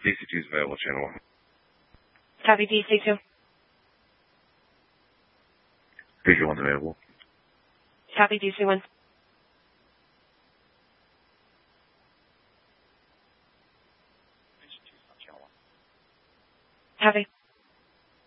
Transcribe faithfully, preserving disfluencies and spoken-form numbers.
D C two is available, channel one. Copy D C two. Visual one's available. Copy D C one. Copy.